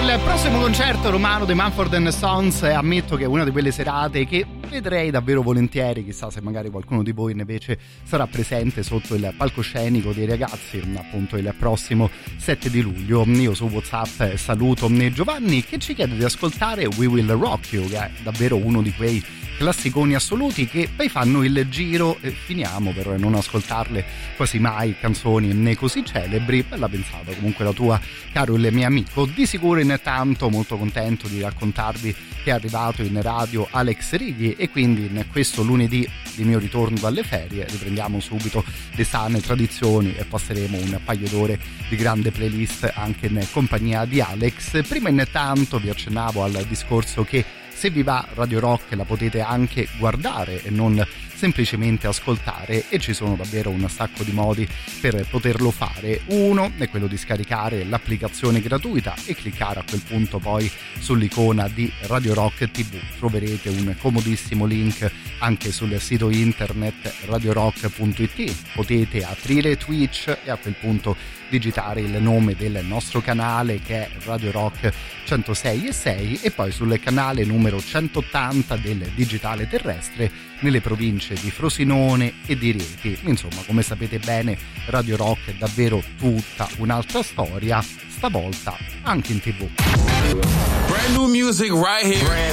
Il prossimo concerto romano dei Mumford & Sons, ammetto che è una di quelle serate che vedrei davvero volentieri, chissà se magari qualcuno di voi invece sarà presente sotto il palcoscenico dei ragazzi, appunto il prossimo 7 di luglio. Io su WhatsApp saluto Giovanni che ci chiede di ascoltare We Will Rock You, che è davvero uno di quei classiconi assoluti che poi fanno il giro e finiamo per non ascoltarle quasi mai, canzoni né così celebri. Bella pensata comunque la tua, caro il mio amico. Di sicuro intanto molto contento di raccontarvi che è arrivato in radio Alex Righi e quindi in questo lunedì di mio ritorno dalle ferie riprendiamo subito le sane tradizioni e passeremo un paio d'ore di grande playlist anche in compagnia di Alex. Prima intanto vi accennavo al discorso che se vi va Radio Rock la potete anche guardare e non semplicemente ascoltare, e ci sono davvero un sacco di modi per poterlo fare. Uno è quello di scaricare l'applicazione gratuita e cliccare a quel punto poi sull'icona di Radio Rock TV. Troverete un comodissimo link anche sul sito internet radiorock.it. Potete aprire Twitch e a quel punto digitare il nome del nostro canale che è Radio Rock 106.6 e poi sul canale numero 180 del digitale terrestre nelle province di Frosinone e di Rieti. Insomma, come sapete bene, Radio Rock è davvero tutta un'altra storia, stavolta anche in TV. Brand new music right here.